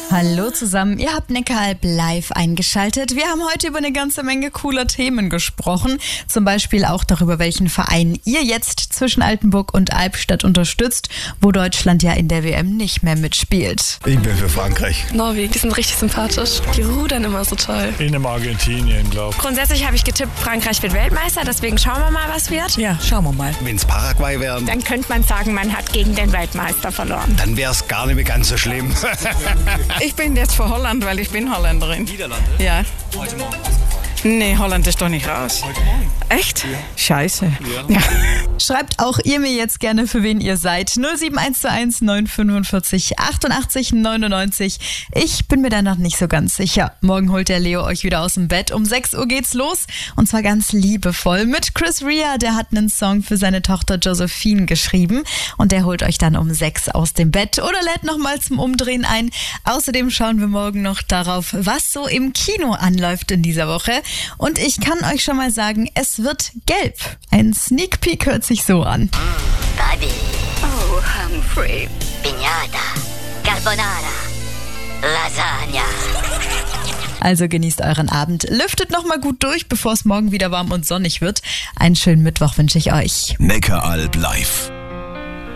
Hallo zusammen, ihr habt Neckaralb live eingeschaltet. Wir haben heute über eine ganze Menge cooler Themen gesprochen. Zum Beispiel auch darüber, welchen Verein ihr jetzt zwischen Altenburg und Albstadt unterstützt, wo Deutschland ja in der WM nicht mehr mitspielt. Ich bin für Frankreich. Norwegen, die sind richtig sympathisch. Die rudern immer so toll. In Argentinien, glaube ich. Grundsätzlich habe ich getippt, Frankreich wird Weltmeister, deswegen schauen wir mal, was wird. Ja, schauen wir mal. Wenn es Paraguay wäre, Dann könnte man sagen, man hat gegen den Weltmeister verloren. dann wäre es gar nicht mehr ganz so schlimm. Ich bin jetzt für Holland, weil ich bin Holländerin. Niederlande? Ja. Heute Morgen ausgefallen. Nee, Holland ist doch nicht raus. Heute Morgen? Echt? Ja. Scheiße. Ja. Schreibt auch ihr mir jetzt gerne, für wen ihr seid. 07121 945 88 99. Ich bin mir da noch nicht so ganz sicher. Morgen holt der Leo euch wieder aus dem Bett. Um 6 Uhr geht's los. Und zwar ganz liebevoll mit Chris Rea. Der hat einen Song für seine Tochter Josephine geschrieben. Und der holt euch dann um 6 aus dem Bett oder lädt nochmal zum Umdrehen ein. Außerdem schauen wir morgen noch darauf, was so im Kino anläuft in dieser Woche. Und ich kann euch schon mal sagen, es wird gelb. Ein Sneak Peek hört sich so an. Bobby. Oh, Humphrey. Piñata. Carbonara. Lasagna. Also genießt euren Abend, lüftet nochmal gut durch, bevor es morgen wieder warm und sonnig wird. Einen schönen Mittwoch wünsche ich euch. Neckaralb live.